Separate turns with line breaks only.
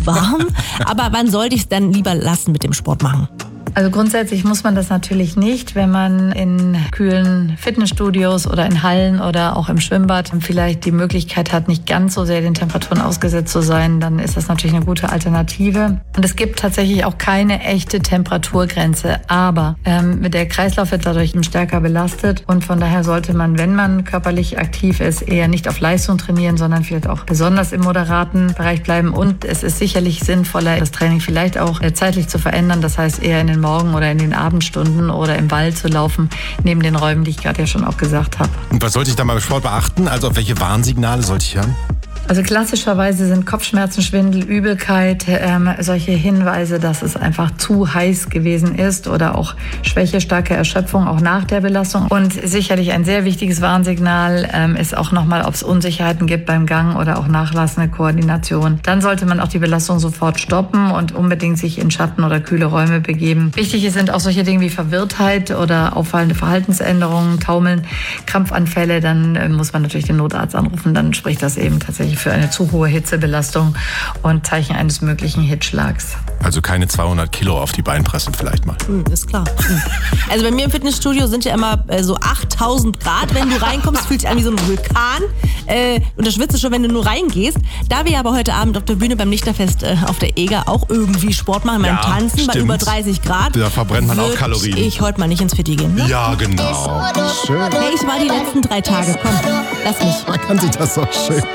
warm. Aber wann sollte ich es dann lieber lassen mit dem Sport machen?
Also grundsätzlich muss man das natürlich nicht, wenn man in kühlen Fitnessstudios oder in Hallen oder auch im Schwimmbad vielleicht die Möglichkeit hat, nicht ganz so sehr den Temperaturen ausgesetzt zu sein, dann ist das natürlich eine gute Alternative. Und es gibt tatsächlich auch keine echte Temperaturgrenze, aber der Kreislauf wird dadurch stärker belastet und von daher sollte man, wenn man körperlich aktiv ist, eher nicht auf Leistung trainieren, sondern vielleicht auch besonders im moderaten Bereich bleiben. Und es ist sicherlich sinnvoller, das Training vielleicht auch zeitlich zu verändern, das heißt eher in den Morgen- oder in den Abendstunden oder im Wald zu laufen, neben den Räumen, die ich gerade ja schon auch gesagt habe.
Und was sollte ich da beim Sport beachten? Also auf welche Warnsignale sollte ich hören?
Also klassischerweise sind Kopfschmerzen, Schwindel, Übelkeit solche Hinweise, dass es einfach zu heiß gewesen ist oder auch Schwäche, starke Erschöpfung, auch nach der Belastung. Und sicherlich ein sehr wichtiges Warnsignal ist auch nochmal, ob es Unsicherheiten gibt beim Gang oder auch nachlassende Koordination. Dann sollte man auch die Belastung sofort stoppen und unbedingt sich in Schatten oder kühle Räume begeben. Wichtig sind auch solche Dinge wie Verwirrtheit oder auffallende Verhaltensänderungen, Taumeln, Krampfanfälle. Dann muss man natürlich den Notarzt anrufen. Dann spricht das eben tatsächlich für eine zu hohe Hitzebelastung und Zeichen eines möglichen Hitzschlags.
Also keine 200 Kilo auf die Beinpressen vielleicht mal.
Ist klar. Also bei mir im Fitnessstudio sind ja immer so 8000 Grad. Wenn du reinkommst, fühlt sich an wie so ein Vulkan. Und da schwitzt du schon, wenn du nur reingehst. Da wir aber heute Abend auf der Bühne beim Lichterfest auf der EGA auch irgendwie Sport machen, beim Tanzen
stimmt.
bei über 30 Grad.
Da verbrennt man auch Kalorien.
Ich heute mal nicht ins Fitti gehen. Ne?
Ja, genau. Schön.
Hey, ich war die letzten 3 Tage. Komm, lass mich.
Man kann sich das so schön